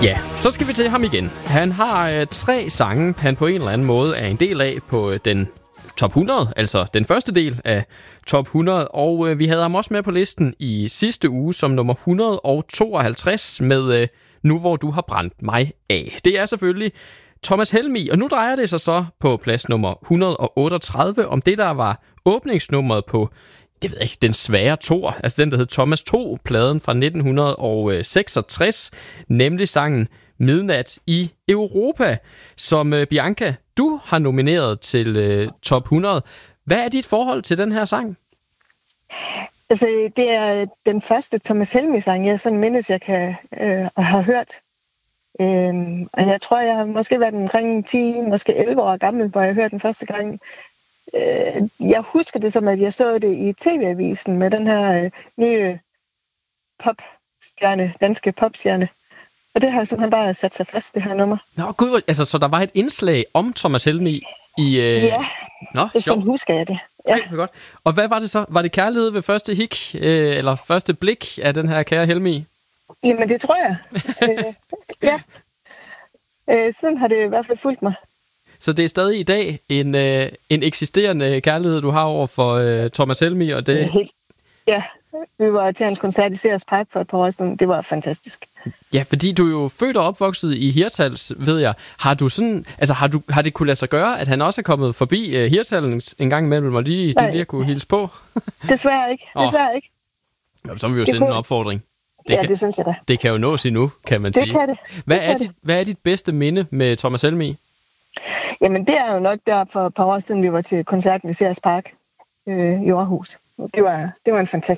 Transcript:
Ja, så skal vi til ham igen. Han har 3 sange, han på en eller anden måde er en del af på den top 100, altså den første del af top 100, og vi havde ham også med på listen i sidste uge som nummer 152 med Nu hvor du har brændt mig af. Det er selvfølgelig Thomas Helmig, og nu drejer det sig så på plads nummer 138 om det, der var åbningsnummeret på, det ved jeg ikke, den svære toer, altså den, der hed Thomas 2-pladen fra 1966, nemlig sangen Midnat i Europa, som Bianca, du har nomineret til top 100. Hvad er dit forhold til den her sang? Altså, det er den første Thomas Helmig-sang, jeg sådan mindes, jeg kan have hørt. Og jeg tror, jeg har måske været omkring 10, måske 11 år gammel, hvor jeg hørte den første gang. Jeg husker det som, at jeg så det i TV-avisen med den her nye popstjerne, danske popstjerne. Og det har simpelthen bare sat sig fast, det her nummer. Nå gud, altså så der var et indslag om Thomas Helmig i... Ja, sådan husker jeg det. Ja. Okay, godt. Og hvad var det så? Var det kærlighed ved første hik, eller første blik af den her kære Helmig? Jamen det tror jeg. Ja. Sådan har det i hvert fald fulgt mig. Så det er stadig i dag en eksisterende kærlighed, du har over for Thomas Helmig, og det... Ja, vi var til hans koncert i Sears Park for et par år siden. Det var fantastisk. Ja, fordi du er jo født og opvokset i Hirtshals, ved jeg. Har du sådan, altså har det kunne lade sig gøre, at han også er kommet forbi Hirtshals en gang imellem, og lige kunne hilse på? Desværre ikke. Jamen, så må vi jo sende en opfordring. Det synes jeg da. Det kan jo nås endnu, kan man sige. Det kan det. Hvad er dit bedste minde med Thomas Helmig? Jamen, det er jo nok der for et par år siden, vi var til koncerten i Sears Park i Aarhus. Det var en fantastisk